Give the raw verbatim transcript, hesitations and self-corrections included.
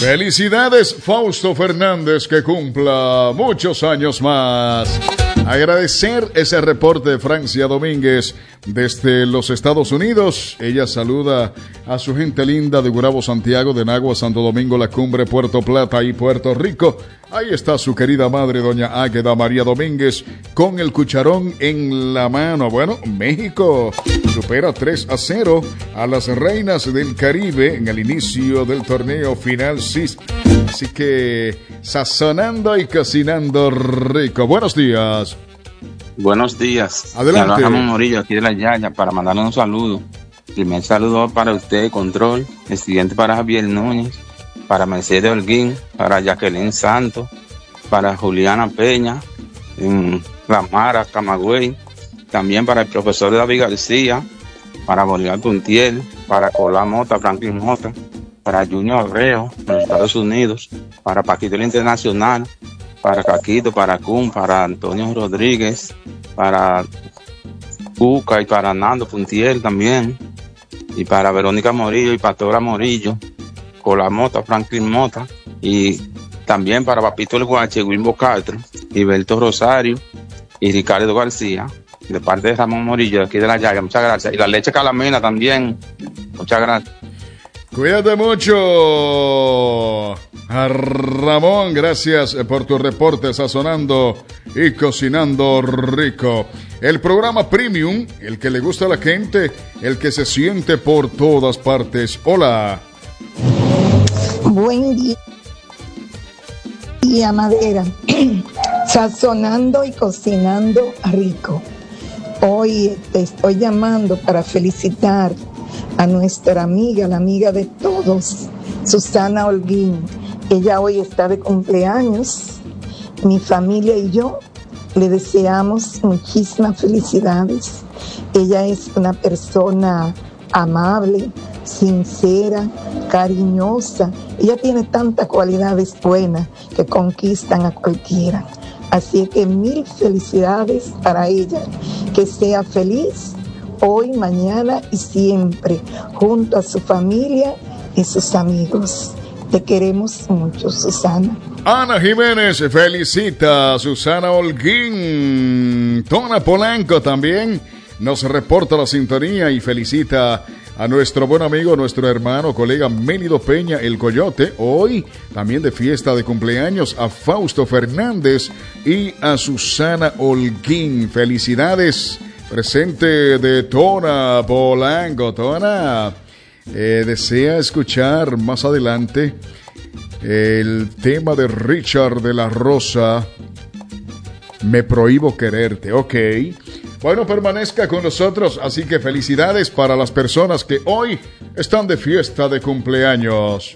Felicidades, Fausto Fernández, que cumpla muchos años más. Agradecer ese reporte de Francia Domínguez desde los Estados Unidos. Ella saluda a su gente linda de Gurabo, Santiago, de Nagua, Santo Domingo, La Cumbre, Puerto Plata y Puerto Rico. Ahí está su querida madre, doña Águeda María Domínguez, con el cucharón en la mano. Bueno, México supera tres a cero a las Reinas del Caribe en el inicio del torneo final. Sí. Así que sazonando y cocinando rico. Buenos días. Buenos días. Adelante. Ramón Morillo, aquí de La Yaya, para mandarle un saludo. Primer saludo para usted, Control. El siguiente para Javier Núñez, para Mercedes Holguín, para Jacqueline Santos, para Juliana Peña, en La Mara, Camagüey. También para el profesor David García, para Bolívar Puntiel, para Colá Mota, Franklin Mota, para Junior Reo, en los Estados Unidos, para Paquito el Internacional, para Caquito, para Kun, para Antonio Rodríguez, para Cuca y para Nando Puntiel también, y para Verónica Morillo y Pastora Morillo, Colá Mota, Franklin Mota, y también para Papito el Guache, Wimbo Castro, Hilberto Rosario y Ricardo García, de parte de Ramón Morillo, aquí de La Yaya. Muchas gracias. Y la leche Calamina también. Muchas gracias. Cuídate mucho, Ramón. Gracias por tu reporte, sazonando y cocinando rico. El programa Premium, el que le gusta a la gente, el que se siente por todas partes. Hola. Buen día. Día Madera, sazonando y cocinando rico. Hoy te estoy llamando para felicitar a nuestra amiga, la amiga de todos, Susana Holguín. Ella hoy está de cumpleaños. Mi familia y yo le deseamos muchísimas felicidades. Ella es una persona amable, sincera, cariñosa. Ella tiene tantas cualidades buenas que conquistan a cualquiera. Así que mil felicidades para ella. Que sea feliz hoy, mañana y siempre, junto a su familia y sus amigos. Te queremos mucho, Susana. Ana Jiménez felicita a Susana Holguín. Tona Polanco también nos reporta la sintonía y felicita a nuestro buen amigo, nuestro hermano, colega Mélido Peña, el Coyote. Hoy también de fiesta de cumpleaños a Fausto Fernández y a Susana Holguín. Felicidades. Presente de Tona Polanco. Tona eh, desea escuchar más adelante el tema de Richard de la Rosa, Me Prohíbo Quererte. Ok. Bueno, permanezca con nosotros, así que felicidades para las personas que hoy están de fiesta de cumpleaños.